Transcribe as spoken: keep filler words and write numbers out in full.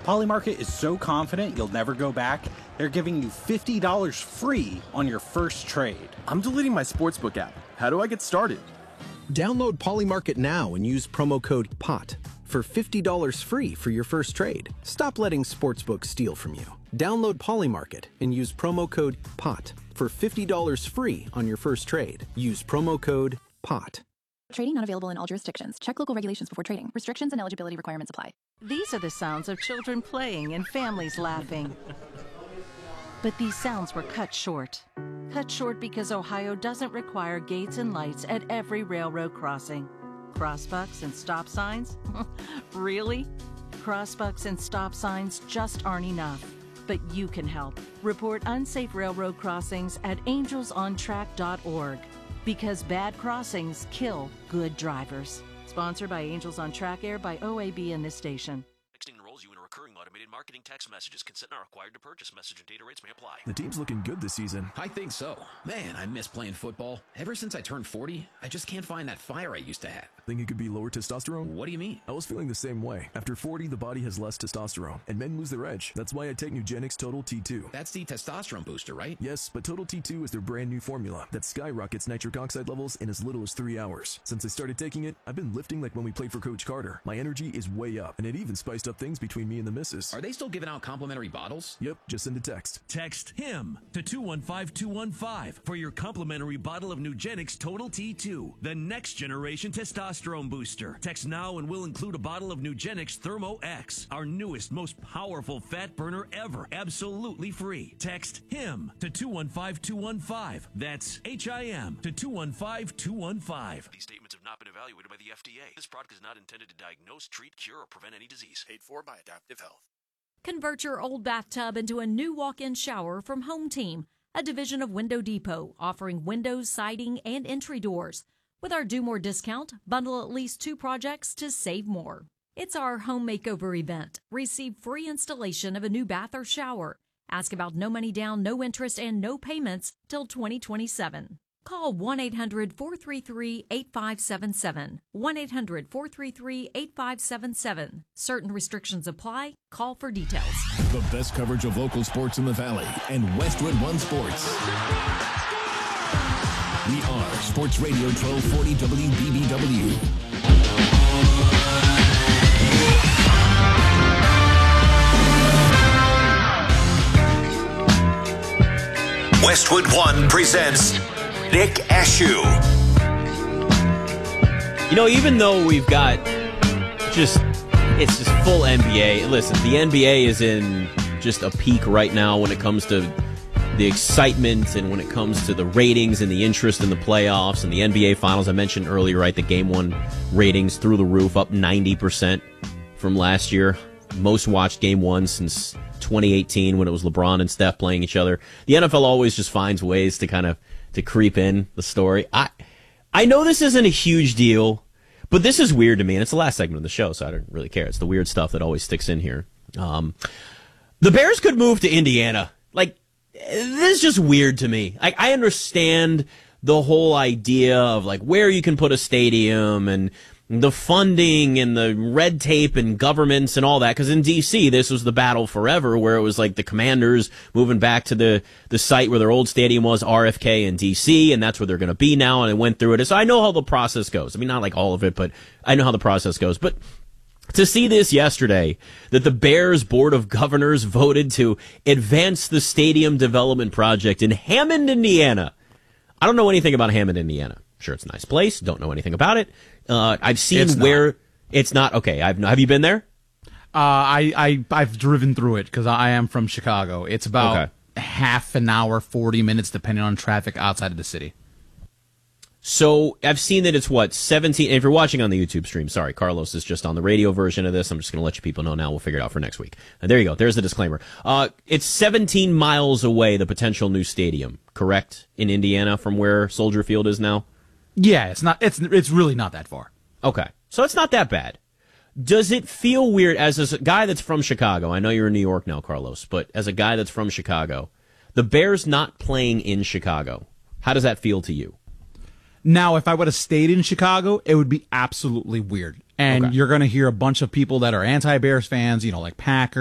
Polymarket is so confident you'll never go back, they're giving you fifty dollars free on your first trade. I'm deleting my sportsbook app. How do I get started? Download Polymarket now and use promo code P O T for fifty dollars free for your first trade. Stop letting sportsbooks steal from you. Download Polymarket and use promo code P O T for fifty dollars free on your first trade. Use promo code P O T. Trading not available in all jurisdictions. Check local regulations before trading. Restrictions and eligibility requirements apply. These are the sounds of children playing and families laughing. But these sounds were cut short. Cut short because Ohio doesn't require gates and lights at every railroad crossing. Crossbucks and stop signs? Really? Crossbucks and stop signs just aren't enough. But you can help. Report unsafe railroad crossings at angels on track dot org. Because bad crossings kill good drivers. Sponsored by Angels on Track, aired by O A B and this station. Texting enrolls you in a recurring automated marketing text messages. Consent not required to purchase. Message and data rates may apply. The team's looking good this season. I think so. Man, I miss playing football. Ever since I turned forty, I just can't find that fire I used to have. Think it could be lower testosterone? What do you mean? I was feeling the same way. After forty, the body has less testosterone, and men lose their edge. That's why I take Nugenix Total T two. That's the testosterone booster, right? Yes, but Total T two is their brand new formula that skyrockets nitric oxide levels in as little as three hours. Since I started taking it, I've been lifting like when we played for Coach Carter. My energy is way up, and it even spiced up things between me and the missus. Are they still giving out complimentary bottles? Yep, just send a text. Text HIM to two one five two one five for your complimentary bottle of Nugenix Total T two, the next generation testosterone booster. Text now and we'll include a bottle of Nugenix Thermo X, our newest, most powerful fat burner ever, absolutely free. Text HIM to two one five two one five. That's H I M to two one five two one five. These statements have not been evaluated by the F D A. This product is not intended to diagnose, treat, cure, or prevent any disease. Paid for by Adaptive Health. Convert your old bathtub into a new walk-in shower from Home Team, a division of Window Depot, offering windows, siding, and entry doors. With our Do More discount, bundle at least two projects to save more. It's our home makeover event. Receive free installation of a new bath or shower. Ask about no money down, no interest, and no payments till twenty twenty-seven. Call one eight hundred four three three eight five seven seven. one eight hundred four three three eight five seven seven. Certain restrictions apply. Call for details. The best coverage of local sports in the Valley and Westwood One Sports. We are Sports Radio twelve forty W B B W. Westwood One presents Nick Ashew. You know, even though we've got just, it's just full N B A. Listen, the N B A is in just a peak right now when it comes to the excitement and when it comes to the ratings and the interest in the playoffs and the N B A Finals. I mentioned earlier, right, the Game one ratings through the roof, up ninety percent from last year. Most watched Game one since twenty eighteen when it was LeBron and Steph playing each other. The N F L always just finds ways to kind of to creep in the story. I I know this isn't a huge deal, but this is weird to me, and it's the last segment of the show, so I don't really care. It's the weird stuff that always sticks in here. Um, the Bears could move to Indiana. Like, this is just weird to me. Like, I understand the whole idea of, like, where you can put a stadium and the funding and the red tape and governments and all that, because in D C this was the battle forever, where it was like the Commanders moving back to the the site where their old stadium was, R F K in D C, and that's where they're going to be now, and it went through it. So I know how the process goes. I mean, not like all of it, but I know how the process goes. But to see this yesterday, that the Bears Board of Governors voted to advance the stadium development project in Hammond, Indiana. I don't know anything about Hammond, Indiana. Sure, it's a nice place. Don't know anything about it. Uh, I've seen it's where not. It's not. Okay, I've have you been there? Uh, I I I've driven through it because I am from Chicago. It's about okay. half an hour, forty minutes, depending on traffic outside of the city. So I've seen that it's what seventeen. If you're watching on the YouTube stream, sorry, Carlos is just on the radio version of this. I'm just going to let you people know now. We'll figure it out for next week. And there you go. There's the disclaimer. Uh, it's seventeen miles away, the potential new stadium, correct, in Indiana from where Soldier Field is now. Yeah, it's not. It's it's really not that far. Okay, so it's not that bad. Does it feel weird as a guy that's from Chicago? I know you're in New York now, Carlos, but as a guy that's from Chicago, the Bears not playing in Chicago, how does that feel to you? Now, if I would have stayed in Chicago, it would be absolutely weird. And okay. You're going to hear a bunch of people that are anti-Bears fans, you know, like Packers.